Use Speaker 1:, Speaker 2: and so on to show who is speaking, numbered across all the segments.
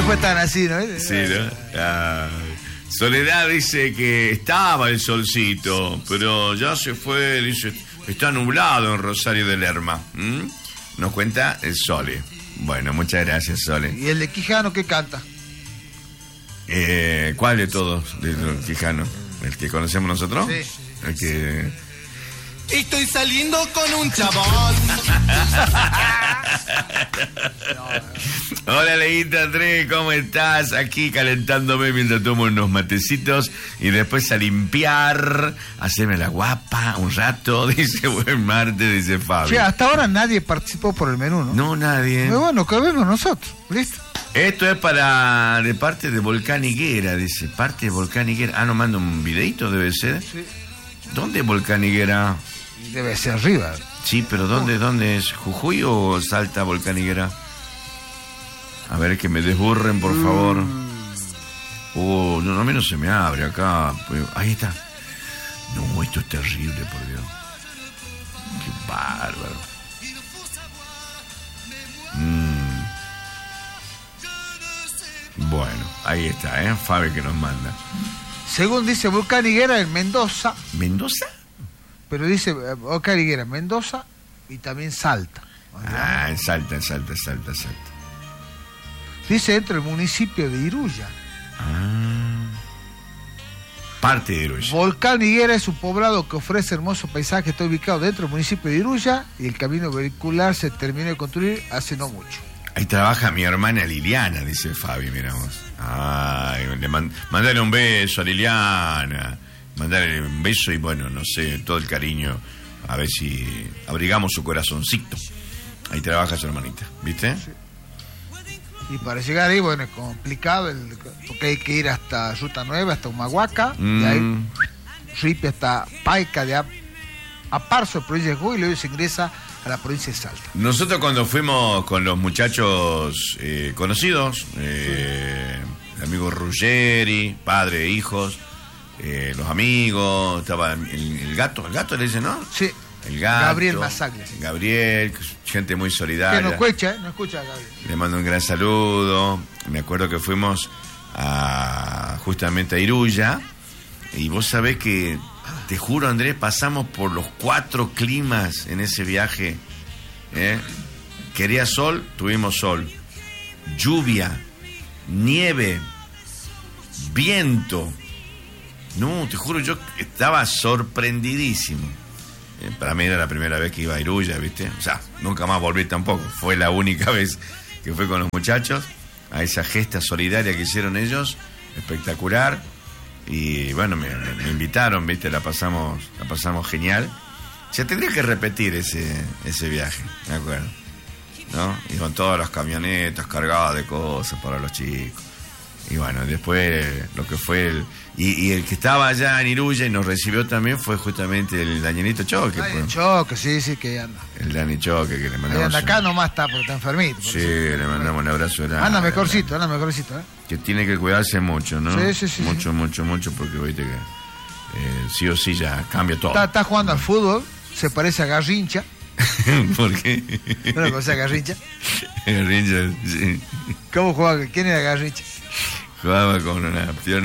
Speaker 1: fue tan así, ¿no?
Speaker 2: Sí, ¿no? Soledad dice que estaba el solcito, pero ya se fue, dice, está nublado en Rosario de Lerma. Nos cuenta el Sole. Bueno, muchas gracias, Sole.
Speaker 1: ¿Y el de Quijano qué canta?
Speaker 2: ¿Cuál de todos de los Quijano? ¿El que conocemos nosotros?
Speaker 1: Sí.
Speaker 2: El que...
Speaker 3: Estoy saliendo con un chabón.
Speaker 2: Hola, Leguita Andrés, ¿cómo estás? Aquí calentándome mientras tomo unos matecitos y después a limpiar, hacerme la guapa un rato. Dice, buen martes, dice Fabio.
Speaker 1: Sí, hasta ahora nadie participó por el menú, ¿no?
Speaker 2: No, nadie.
Speaker 1: Pero bueno, que vemos nosotros, ¿listo?
Speaker 2: Esto es de parte de Volcán Higuera, dice, parte de Volcán Higuera. Ah, ¿no manda un videito, debe ser?
Speaker 1: Sí.
Speaker 2: ¿Dónde es Volcán Higuera?
Speaker 1: Debe ser arriba.
Speaker 2: Sí, pero ¿dónde es? ¿Jujuy o Salta, Volcán Higuera? A ver, que me desburren, por favor. No, a mí no se me abre acá. Ahí está. No, esto es terrible, por Dios. Qué bárbaro. Bueno, ahí está, Fabi que nos manda.
Speaker 1: Según dice Volcán Higuera en Mendoza.
Speaker 2: ¿Mendoza?
Speaker 1: Pero dice Volcán Higuera en Mendoza y también Salta.
Speaker 2: Ah, en Salta.
Speaker 1: Dice dentro del municipio de Iruya.
Speaker 2: Parte de Iruya.
Speaker 1: Volcán Higuera es un poblado que ofrece hermoso paisaje. Está ubicado dentro del municipio de Iruya y el camino vehicular se terminó de construir hace no mucho.
Speaker 2: Ahí trabaja mi hermana Liliana, dice Fabi, miramos. Ay, mandale un beso a Liliana. Mandale un beso y bueno, no sé, todo el cariño. A ver si abrigamos su corazoncito. Ahí trabaja su hermanita, ¿viste?
Speaker 1: Sí. Y para llegar ahí, bueno, es complicado, porque hay que ir hasta Ruta 9, hasta Humahuaca, de ahí Ripe hasta Paica, de Aparso, de provincia de Jujuy, y luego se ingresa a la provincia de Salta.
Speaker 2: Nosotros cuando fuimos con los muchachos conocidos, el amigo Ruggeri, padre e hijos, los amigos, estaba el gato le dicen, ¿no?
Speaker 1: Sí.
Speaker 2: El gato.
Speaker 1: Gabriel Masaglia. Sí.
Speaker 2: Gabriel, gente muy solidaria.
Speaker 1: Que no escucha, no escucha a Gabriel.
Speaker 2: Le mando un gran saludo. Me acuerdo que fuimos justamente a Iruya. Y vos sabés que, te juro, Andrés, pasamos por los 4 climas en ese viaje. Quería sol, tuvimos sol. Lluvia, nieve, viento. No, te juro, yo estaba sorprendidísimo. Para mí era la primera vez que iba a Iruya, ¿viste? O sea, nunca más volví tampoco. Fue la única vez que fui con los muchachos a esa gesta solidaria que hicieron ellos. Espectacular. Y bueno, me invitaron, ¿viste? La pasamos genial. Se tendría que repetir ese viaje, ¿de acuerdo? ¿No? Y con todas las camionetas cargadas de cosas para los chicos. Y bueno, después lo que fue y el que estaba allá en Iruya y nos recibió también fue justamente el Danielito Choque.
Speaker 1: El Choque, sí, que anda.
Speaker 2: El Dani Choque, que le mandamos.
Speaker 1: Anda acá nomás está, porque está enfermito.
Speaker 2: Sí, le mandamos un abrazo grande.
Speaker 1: Anda mejorcito,
Speaker 2: Que tiene que cuidarse mucho, ¿no?
Speaker 1: Sí.
Speaker 2: Mucho, porque viste que sí o sí ya cambia todo.
Speaker 1: Está jugando al fútbol, se parece a Garrincha.
Speaker 2: ¿Por qué?
Speaker 1: ¿No lo conoces a Garrincha?
Speaker 2: Garrincha, sí.
Speaker 1: ¿Cómo jugaba? ¿Quién era Garrincha?
Speaker 2: Jugaba con una pierna.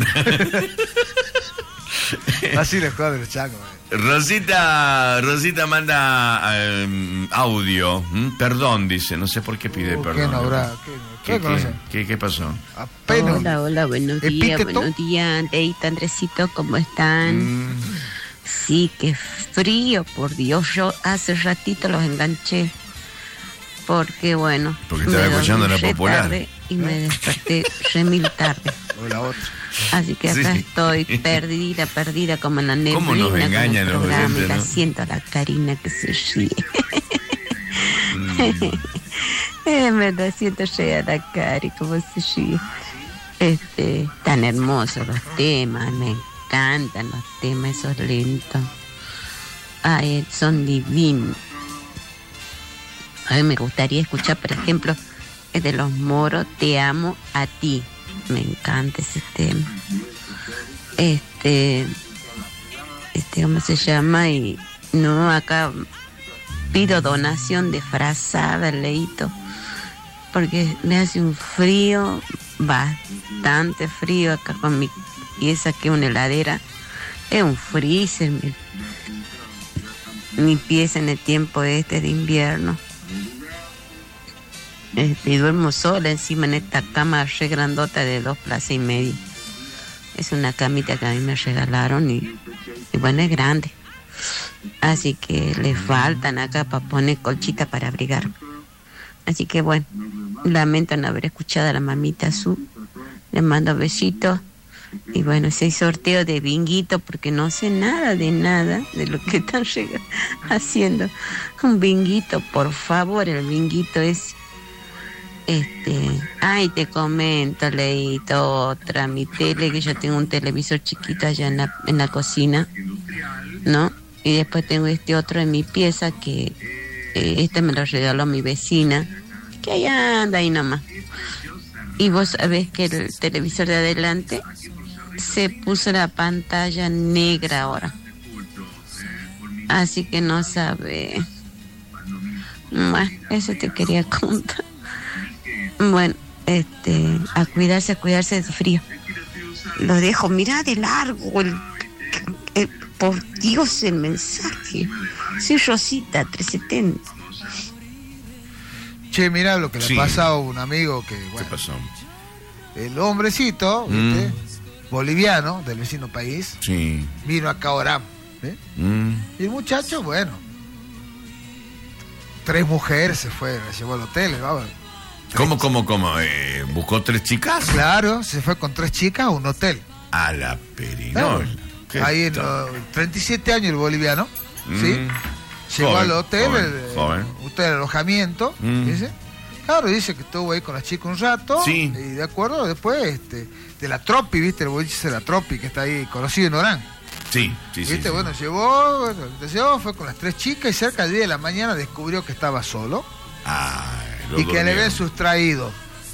Speaker 1: Así le jugaba de los chacos.
Speaker 2: Rosita manda audio. Perdón, dice. No sé por qué pide perdón.
Speaker 1: ¿Qué no habrá?
Speaker 2: ¿Qué pasó?
Speaker 1: Apenas.
Speaker 4: Hola, buenos días, Leita, Andresito, ¿cómo están? Sí, qué frío, por Dios, yo hace ratito los enganché. Porque bueno,
Speaker 2: porque estaba escuchando la popular
Speaker 4: tarde y me desperté remil tarde.
Speaker 1: O la otra.
Speaker 4: Así que acá estoy perdida como en la neblina.
Speaker 2: ¿Cómo nos engañan los oyentes,
Speaker 4: la
Speaker 2: no?
Speaker 4: siento a la Karina que se ríe. Me la siento a la Cari como se ríe. Tan hermosos los temas, me encantan los temas esos lentos. Ay, son divinos. A mí me gustaría escuchar, por ejemplo, el de Los Moros, Te amo a ti. Me encanta ese tema. ¿Cómo se llama? Y no, acá pido donación de frazada, Leito, porque me hace un frío bastante frío acá con mi pieza, que es una heladera, es un freezer, mi pieza en el tiempo de invierno. Y duermo sola encima en esta cama re grandota de 2,5 plazas. Es una camita que a mí me regalaron y bueno, es grande. Así que le faltan acá para poner colchita para abrigar. Así que bueno, lamento no haber escuchado a la mamita Su. Le mando besitos. Y bueno, ese sorteo de binguito, porque no sé nada de lo que están haciendo. Un binguito, por favor, el binguito es... Ay, te comento, Leito, otra, mi tele, que yo tengo un televisor chiquito allá en la cocina, ¿no? Y después tengo este otro en mi pieza, que me lo regaló mi vecina, que ahí anda ahí nomás. Y vos sabés que el televisor de adelante se puso la pantalla negra ahora. Así que no sabe. Bueno, eso te quería contar. Bueno, a cuidarse de frío. Lo dejo, mirá de largo por Dios el mensaje. Soy Rosita 370.
Speaker 1: Che, mirá lo que le pasa a un amigo que, bueno,
Speaker 2: ¿qué pasó?
Speaker 1: El hombrecito, ¿viste? Boliviano, del vecino país, vino acá a Orán, y el muchacho, bueno, 3 mujeres se fue, la llevó al hotel, ¿no?
Speaker 2: ¿Cómo? ¿Buscó 3 chicas?
Speaker 1: Claro, se fue con 3 chicas a un hotel.
Speaker 2: A la perinola.
Speaker 1: Ahí en 37 años el boliviano, ¿sí? Llegó
Speaker 2: joven,
Speaker 1: al hotel,
Speaker 2: joven.
Speaker 1: el alojamiento, dice. Claro, dice que estuvo ahí con la chica un rato, y de acuerdo, después de la Tropi, ¿viste? El boliche de la Tropi, que está ahí conocido en Orán.
Speaker 2: Sí.
Speaker 1: ¿Viste? Bueno, llevó, fue con las 3 chicas y cerca del 10 de la mañana descubrió que estaba solo. Y que le habían sustraído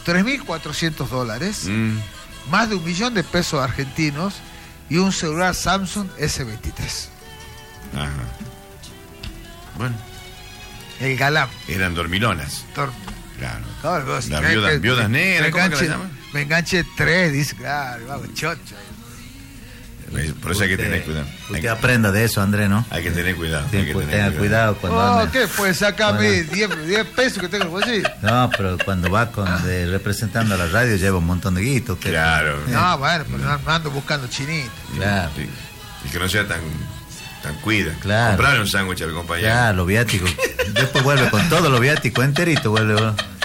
Speaker 1: $3.400, más de $1 millón de pesos argentinos y un celular Samsung S23.
Speaker 2: Ajá. Bueno.
Speaker 1: El galán.
Speaker 2: Eran dormilonas. Claro. Las viudas negras, ¿cómo que las llaman?
Speaker 1: Me enganché 3, dice, claro, vamos, chocho.
Speaker 2: Por eso hay que tener cuidado.
Speaker 5: Usted aprenda de eso, Andrés, ¿no?
Speaker 2: Hay que tener cuidado.
Speaker 5: Tenga cuidado cuando anda.
Speaker 1: ¿Qué? Pues sácame 10 pesos que tengo en el bolsillo.
Speaker 5: No, pero cuando va representando a la radio lleva un montón de guitos.
Speaker 2: Claro.
Speaker 1: No, bueno, pero no ando buscando chinitos.
Speaker 5: Claro.
Speaker 2: Y que no sea tan cuida.
Speaker 5: Claro.
Speaker 2: Comprarle un sándwich al compañero.
Speaker 5: Claro, los viáticos. Después vuelve con todo lo viático enterito, vuelve.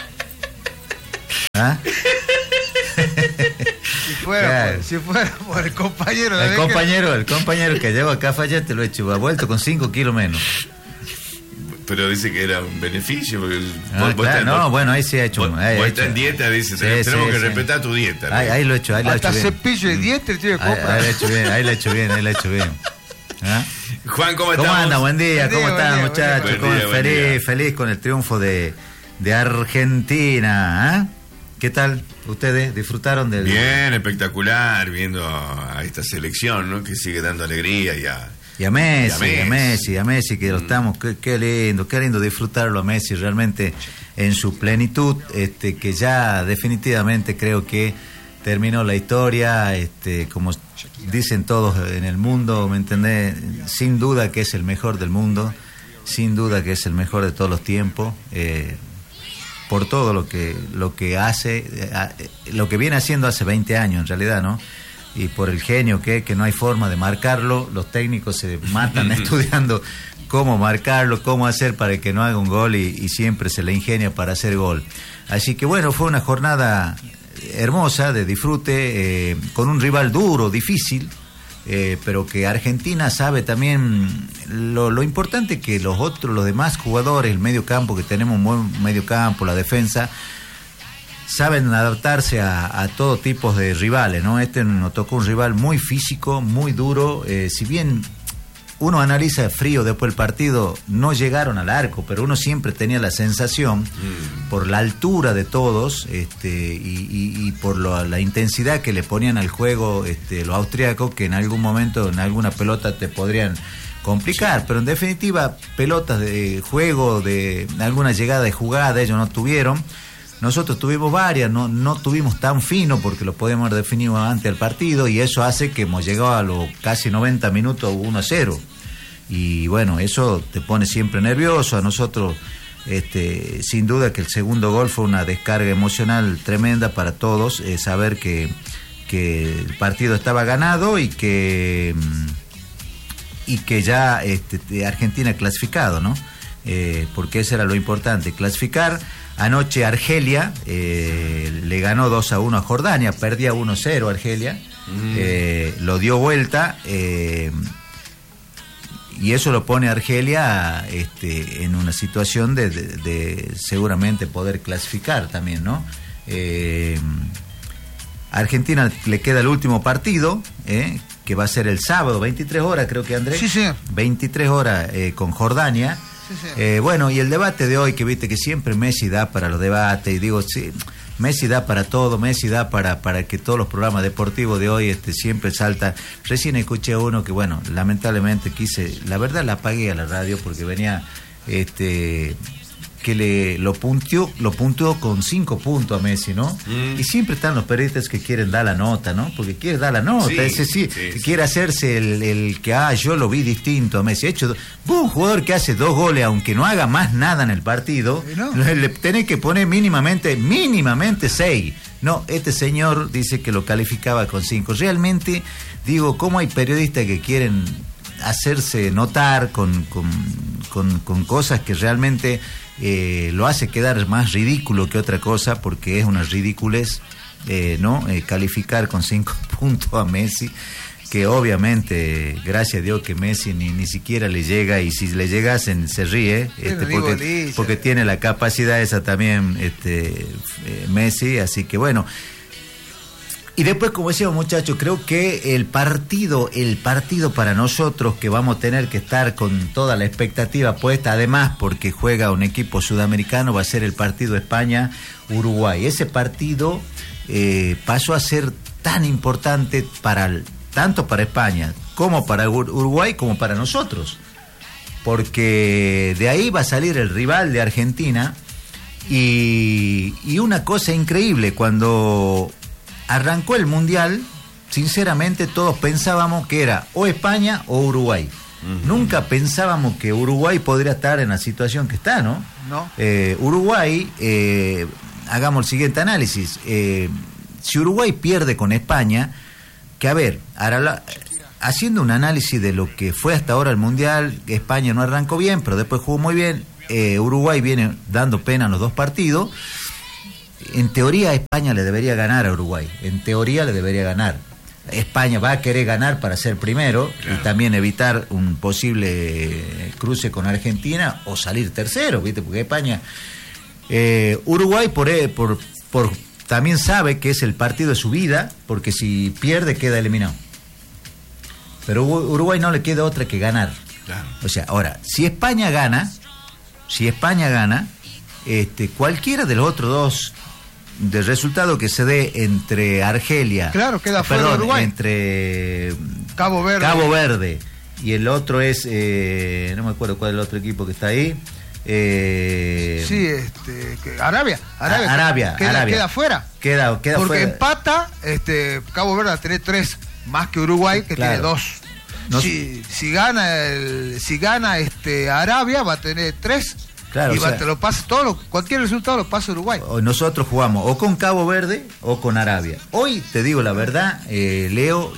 Speaker 5: ¿Ah?
Speaker 1: Si fuera por el compañero.
Speaker 5: El compañero que lleva acá Fallete lo ha vuelto con 5 kilos menos.
Speaker 2: Pero dice que era un beneficio.
Speaker 5: Bueno, ahí se ha hecho.
Speaker 2: Vos estás en dieta, dice. Tenemos que respetar tu dieta.
Speaker 5: Ahí lo he hecho.
Speaker 1: Hasta cepillo de dientes tiene que comprar.
Speaker 5: Ahí lo he hecho bien. ¿Ah?
Speaker 2: Juan, ¿cómo estás?
Speaker 5: ¿Cómo anda? Buen día, ¿cómo están, muchachos? Feliz con el triunfo de Argentina. ¿Ah? ¿Qué tal? ¿Ustedes disfrutaron del...?
Speaker 2: Bien, espectacular, viendo a esta selección, ¿no? Que sigue dando alegría
Speaker 5: y a Messi, que lo estamos... Qué lindo disfrutarlo a Messi realmente en su plenitud, que ya definitivamente creo que terminó la historia, como dicen todos en el mundo, ¿me entendés? Sin duda que es el mejor del mundo, sin duda que es el mejor de todos los tiempos, por todo lo que hace, lo que viene haciendo hace 20 años en realidad, ¿no? Y por el genio que no hay forma de marcarlo, los técnicos se matan estudiando cómo marcarlo, cómo hacer para que no haga un gol y siempre se le ingenia para hacer gol. Así que bueno, fue una jornada hermosa de disfrute, con un rival duro, difícil, pero que Argentina sabe también lo importante que los demás jugadores, el medio campo, que tenemos un buen medio campo, la defensa, saben adaptarse a todo tipo de rivales, ¿no? Nos tocó un rival muy físico, muy duro, si bien uno analiza frío después del partido, no llegaron al arco, pero uno siempre tenía la sensación, por la altura de todos, y por la intensidad que le ponían al juego los austríacos, que en algún momento, en alguna pelota te podrían complicar, pero en definitiva, pelotas de juego, de alguna llegada de jugada, ellos no tuvieron, nosotros tuvimos varias, no tuvimos tan fino porque lo podemos haber definido antes del partido, y eso hace que hemos llegado a los casi 90 minutos 1-0. Y bueno, eso te pone siempre nervioso. A nosotros, sin duda que el segundo gol fue una descarga emocional tremenda para todos, saber que el partido estaba ganado y que ya Argentina clasificado, ¿no? Porque eso era lo importante, clasificar. Anoche Argelia le ganó 2-1 a Jordania, perdía 1-0 Argelia, lo dio vuelta, y eso lo pone a Argelia en una situación de seguramente poder clasificar también, ¿no? A Argentina le queda el último partido, que va a ser el sábado, 23 horas creo que, Andrés.
Speaker 1: Sí, sí.
Speaker 5: 23 horas con Jordania.
Speaker 1: Sí, sí.
Speaker 5: Bueno, y el debate de hoy, que viste que siempre Messi da para los debates, y digo, sí, Messi da para todo, Messi da para que todos los programas deportivos de hoy siempre saltan. Recién escuché uno que, bueno, lamentablemente la verdad la apagué a la radio porque venía, que lo punteó con 5 puntos a Messi, ¿no? Y siempre están los periodistas que quieren dar la nota, ¿no? Porque quiere dar la nota, sí. Quiere hacerse el que, yo lo vi distinto a Messi. Vos, un jugador que hace 2 goles, aunque no haga más nada en el partido, no, le tenés que poner mínimamente 6. No, este señor dice que lo calificaba con 5. Realmente, digo, ¿cómo hay periodistas que quieren hacerse notar con cosas que realmente lo hace quedar más ridículo que otra cosa, porque es una ridiculez, ¿no? Calificar con 5 puntos a Messi, que obviamente, gracias a Dios que Messi ni siquiera le llega, y si le llegasen se ríe, porque tiene la capacidad esa también, Messi, así que bueno. Y después, como decíamos, muchachos, creo que el partido para nosotros, que vamos a tener que estar con toda la expectativa puesta, además porque juega un equipo sudamericano, va a ser el partido España-Uruguay. Ese partido pasó a ser tan importante tanto para España como para Uruguay como para nosotros, porque de ahí va a salir el rival de Argentina. Y una cosa increíble, cuando arrancó el Mundial, sinceramente todos pensábamos que era o España o Uruguay. Nunca pensábamos que Uruguay podría estar en la situación que está, ¿no?
Speaker 1: No.
Speaker 5: Uruguay, hagamos el siguiente análisis. Si Uruguay pierde con España, que a ver, haciendo un análisis de lo que fue hasta ahora el Mundial, España no arrancó bien, pero después jugó muy bien. Uruguay viene dando pena en los 2 partidos. En teoría España le debería ganar a Uruguay, en teoría le debería ganar. España va a querer ganar para ser primero, claro, y también evitar un posible cruce con Argentina o salir tercero, ¿viste? Porque España, Uruguay por también sabe que es el partido de su vida, porque si pierde queda eliminado. Pero Uruguay no le queda otra que ganar. Claro. O sea, ahora, si España gana, cualquiera de los otros 2 del resultado que se dé entre Argelia,
Speaker 1: claro, queda fuera Uruguay,
Speaker 5: entre
Speaker 1: Cabo Verde
Speaker 5: y el otro es no me acuerdo cuál es el otro equipo que está ahí,
Speaker 1: Arabia queda fuera,
Speaker 5: queda
Speaker 1: porque
Speaker 5: fuera.
Speaker 1: Empata, Cabo Verde va a tener 3 más que Uruguay, que claro, tiene 2. No, si gana Arabia va a tener 3. Claro, y te lo pasa cualquier resultado lo pasa Uruguay.
Speaker 5: Nosotros jugamos o con Cabo Verde o con Arabia. Hoy te digo la verdad, Leo,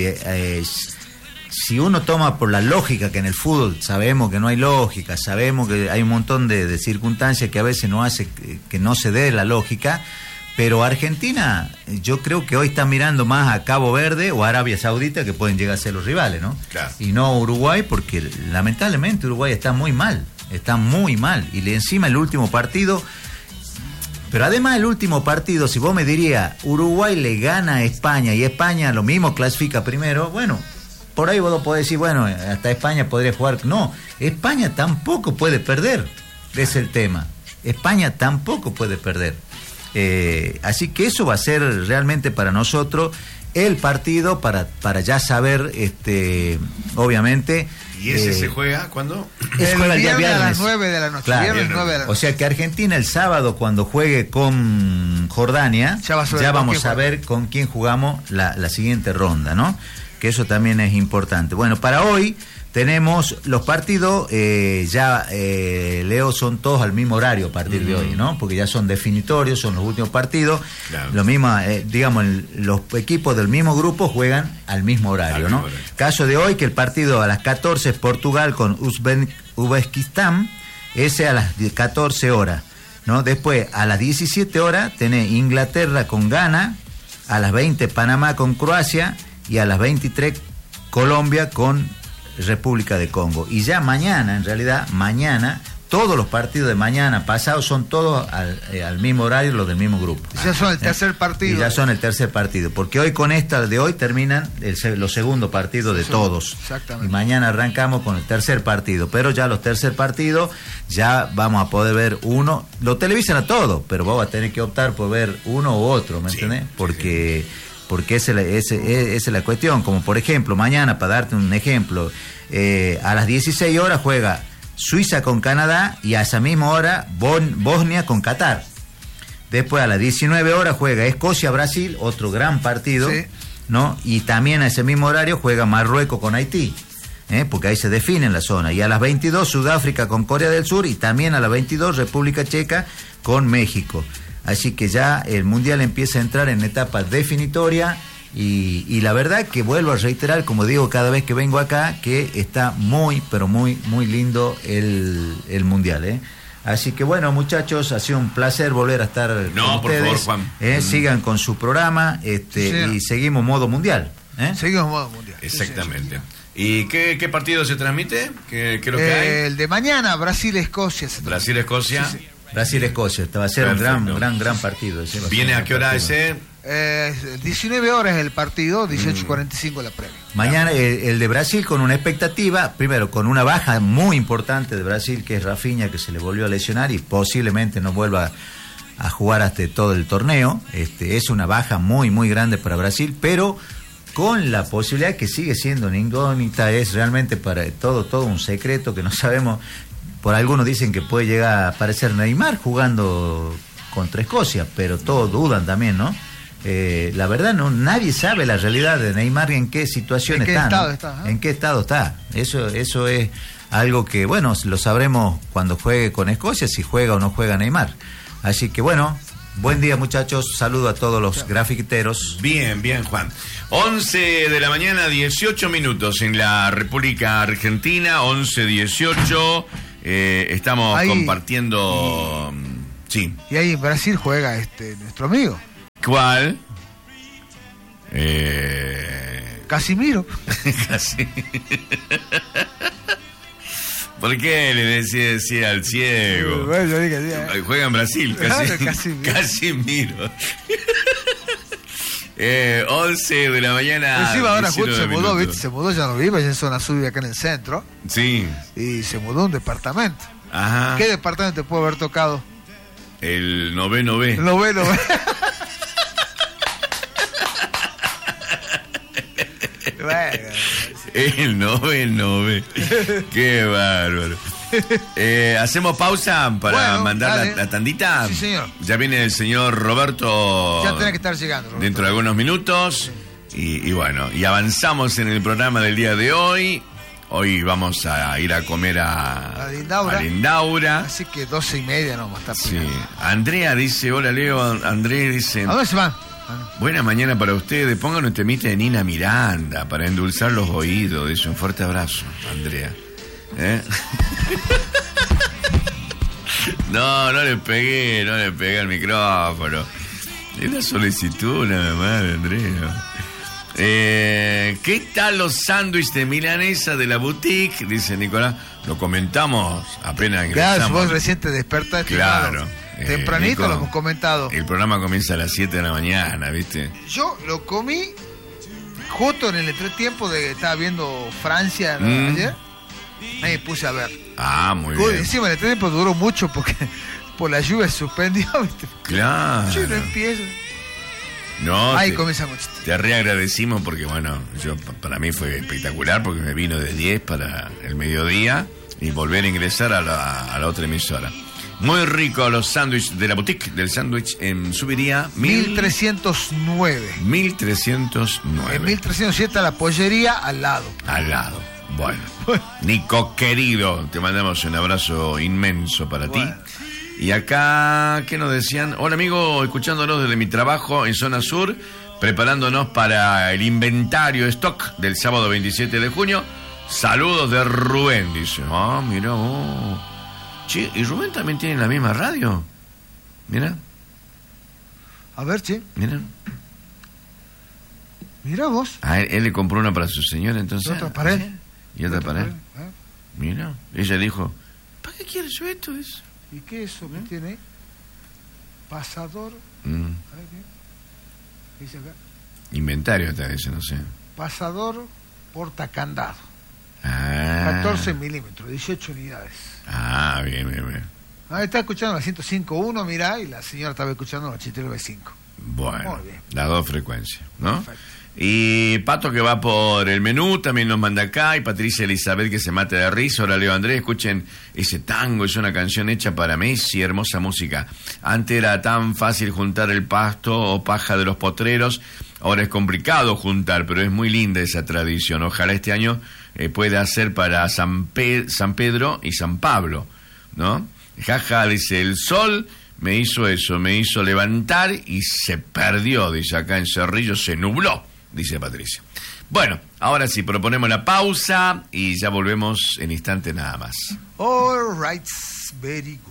Speaker 5: si uno toma por la lógica, que en el fútbol sabemos que no hay lógica, sabemos que hay un montón de circunstancias que a veces no hace que no se dé la lógica, pero Argentina, yo creo que hoy está mirando más a Cabo Verde o a Arabia Saudita, que pueden llegar a ser los rivales, ¿no? Claro. Y no a Uruguay, porque lamentablemente Uruguay está muy mal, y encima el último partido. Pero además el último partido, si vos me dirías, Uruguay le gana a España y España lo mismo clasifica primero, bueno, por ahí vos podés decir, bueno, hasta España podría jugar. No, España tampoco puede perder, es el tema. España tampoco puede perder. Así que eso va a ser realmente para nosotros el partido para ya saber, obviamente,
Speaker 2: ¿Y ese se juega cuándo?
Speaker 1: El
Speaker 5: juega el día
Speaker 1: viernes a las
Speaker 5: viernes.
Speaker 1: 9 de la noche.
Speaker 5: Claro.
Speaker 1: Viernes 9 de la noche.
Speaker 5: O sea que Argentina el sábado cuando juegue con Jordania,
Speaker 1: Ya va a saber
Speaker 5: ya
Speaker 1: con
Speaker 5: vamos
Speaker 1: quién
Speaker 5: a ver con quién jugamos la siguiente ronda, ¿no? Que eso también es importante. Bueno, para hoy tenemos los partidos, Leo, son todos al mismo horario a partir de hoy, ¿no? Porque ya son definitorios, son los últimos partidos.
Speaker 2: Claro.
Speaker 5: Lo mismo, digamos, los equipos del mismo grupo juegan al mismo horario,
Speaker 2: Al
Speaker 5: ¿no?
Speaker 2: mismo horario.
Speaker 5: Caso de hoy, que el partido a las 14 es Portugal con Uzbekistán, ese a las 14 horas, ¿no? Después, a las 17 horas, tenés Inglaterra con Ghana, a las 20 Panamá con Croacia y a las 23 Colombia con República de Congo. Y ya mañana, en realidad, mañana, todos los partidos de mañana pasados son todos al mismo horario, los del mismo grupo.
Speaker 1: Ya son el tercer partido.
Speaker 5: Y ya son el tercer partido, porque hoy con esta de hoy terminan los segundos partidos de todos.
Speaker 1: Exactamente.
Speaker 5: Y mañana arrancamos con el tercer partido, pero ya los tercer partidos ya vamos a poder ver uno, lo televisan a todos, pero vos vas a tener que optar por ver uno u otro, ¿me entendés? Porque esa es la cuestión, como por ejemplo, mañana, para darte un ejemplo, a las 16 horas juega Suiza con Canadá y a esa misma hora Bosnia con Qatar. Después a las 19 horas juega Escocia-Brasil, otro gran partido,
Speaker 1: Sí.
Speaker 5: ¿no? Y también a ese mismo horario juega Marruecos con Haití, porque ahí se define la zona. Y a las 22 Sudáfrica con Corea del Sur y también a las 22 República Checa con México. Así que ya el Mundial empieza a entrar en etapa definitoria y la verdad que vuelvo a reiterar, como digo cada vez que vengo acá, que está muy, pero muy, muy lindo el Mundial, ¿eh? Así que bueno, muchachos, ha sido un placer volver a estar con
Speaker 2: por
Speaker 5: ustedes.
Speaker 2: favor, Juan.
Speaker 5: Sigan con su programa y seguimos modo Mundial.
Speaker 1: Seguimos modo mundial.
Speaker 2: Exactamente. ¿Y qué partido se transmite? ¿Qué es lo que hay?
Speaker 1: El de mañana, Brasil-Escocia.
Speaker 2: Brasil-Escocia.
Speaker 1: Sí, sí.
Speaker 5: Brasil-Escocia, va a ser
Speaker 2: Perfecto.
Speaker 5: un gran partido. ese va a ser
Speaker 2: ¿Viene
Speaker 5: un
Speaker 2: a qué hora
Speaker 5: partido.
Speaker 2: ese?
Speaker 1: 19 horas el partido, 18:45 la previa.
Speaker 5: Mañana el de Brasil con una expectativa, primero con una baja muy importante de Brasil, que es Rafinha, que se le volvió a lesionar y posiblemente no vuelva a jugar hasta todo el torneo. Es una baja muy, muy grande para Brasil, pero con la posibilidad que sigue siendo una incógnita, es realmente para todo un secreto que no sabemos. Por algunos dicen que puede llegar a aparecer Neymar jugando contra Escocia, pero todos dudan también, ¿no? La verdad, nadie sabe la realidad de Neymar y en qué situación
Speaker 1: ¿En qué
Speaker 5: está.
Speaker 1: estado
Speaker 5: ¿no?
Speaker 1: está,
Speaker 5: ¿En qué estado está? Eso es algo que, bueno, lo sabremos cuando juegue con Escocia, si juega o no juega Neymar. Así que, bueno, buen día, muchachos. Saludo a todos los grafiteros.
Speaker 2: Bien, Juan. 11 de la mañana, 18 minutos en la República Argentina, 11:18. Estamos
Speaker 1: Ahí.
Speaker 2: compartiendo... Sí.
Speaker 1: Y ahí en Brasil juega nuestro amigo,
Speaker 2: ¿Cuál?
Speaker 1: Casimiro.
Speaker 2: Casi. ¿Por qué le decía al ciego?
Speaker 1: Bueno, yo dije, sí,
Speaker 2: Juega en Brasil,
Speaker 1: Claro,
Speaker 2: Casimiro.
Speaker 1: Casimiro.
Speaker 2: 11 de la mañana.
Speaker 1: Encima ahora
Speaker 2: 19
Speaker 1: justo se mudó,
Speaker 2: minutos.
Speaker 1: ¿viste? Se mudó, ya no vive, ya en zona sur acá en el centro.
Speaker 2: Sí.
Speaker 1: Y se mudó a un departamento.
Speaker 2: Ajá.
Speaker 1: ¿Qué departamento te puede haber tocado?
Speaker 2: El noveno B.
Speaker 1: Lo bueno. Bueno,
Speaker 2: El noveno B. Qué bárbaro. ¿Hacemos pausa para
Speaker 1: Bueno,
Speaker 2: mandar
Speaker 1: dale.
Speaker 2: la tandita?
Speaker 1: Sí, señor.
Speaker 2: Ya viene el señor Roberto.
Speaker 1: ya tenés que estar llegando, Roberto.
Speaker 2: Dentro de algunos minutos. Y bueno, y avanzamos en el programa del día de hoy. Hoy vamos a ir a comer a Lindaura.
Speaker 1: Así que 12:30 no, más tarde.
Speaker 2: Sí. Andrea dice, hola Leo, Andrés dice,
Speaker 1: ¿A dónde se van?
Speaker 2: buena mañana para ustedes, pongan un temita de Nina Miranda para endulzar los oídos. Dice, un fuerte abrazo, Andrea. No le pegué al micrófono. Es una solicitud nada más, Andrea. ¿Qué tal los sándwiches de milanesa de la boutique? Dice Nicolás. Lo comentamos apenas ingresamos.
Speaker 1: Claro, vos recién te despertaste.
Speaker 2: Claro.
Speaker 1: Tempranito
Speaker 2: Nico,
Speaker 1: lo hemos comentado.
Speaker 2: El programa comienza a las 7 de la mañana, ¿viste?
Speaker 1: Yo lo comí justo en el entretiempo de que estaba viendo Francia, ¿no? Ayer. Ahí puse a ver.
Speaker 2: Ah, muy bien.
Speaker 1: Encima el entretiempo duró mucho porque por la lluvia se suspendió, ¿viste?
Speaker 2: Claro.
Speaker 1: Yo no empiezo.
Speaker 2: No,
Speaker 1: Ahí comienza mucho.
Speaker 2: Te reagradecimos porque, bueno, para mí fue espectacular porque me vino de 10 para el mediodía y volver a ingresar a la otra emisora. Muy rico los sándwiches de la boutique del sándwich en Subiría
Speaker 1: 1309.
Speaker 2: 1309.
Speaker 1: En 1307 la pollería al lado.
Speaker 2: Al lado. Bueno. Nico querido, te mandamos un abrazo inmenso para ti. Y acá, ¿qué nos decían? Hola amigo, escuchándonos desde mi trabajo en Zona Sur, preparándonos para el inventario stock del sábado 27 de junio. Saludos de Rubén, dice. Ah, mira vos. Che, ¿y Rubén también tiene la misma radio? Mira.
Speaker 1: A ver, che.
Speaker 2: Mira.
Speaker 1: Mira vos.
Speaker 2: Ah, él le compró una para su señora, entonces.
Speaker 1: ¿Y otra para él?
Speaker 2: ¿Y otra para él? Mira. Ella dijo, ¿para qué quieres yo esto?
Speaker 1: ¿Y qué es eso que tiene ahí? Pasador. A ver, ¿qué dice acá?
Speaker 2: Inventario está ese, no sé.
Speaker 1: Pasador portacandado.
Speaker 2: Ah.
Speaker 1: 14 milímetros, 18 unidades.
Speaker 2: Ah, bien.
Speaker 1: Ah, está escuchando la 105.1, mirá, y la señora estaba escuchando la 89.5.
Speaker 2: Bueno,
Speaker 1: muy bien.
Speaker 2: las dos frecuencias, ¿no?
Speaker 1: Perfecto.
Speaker 2: Y Pato que va por el menú también nos manda acá, y Patricia Elizabeth que se mata de risa. Ahora Leo Andrés, escuchen ese tango, es una canción hecha para Messi, hermosa música. Antes era tan fácil juntar el pasto o paja de los potreros, ahora es complicado juntar, pero es muy linda esa tradición. Ojalá este año pueda hacer para San Pedro y San Pablo, ¿no? Jaja, dice, el sol me hizo eso, me hizo levantar y se perdió, dice acá en Cerrillo, se nubló, dice Patricia. Bueno, ahora sí, proponemos la pausa y ya volvemos en instante nada más.
Speaker 1: All right, very good.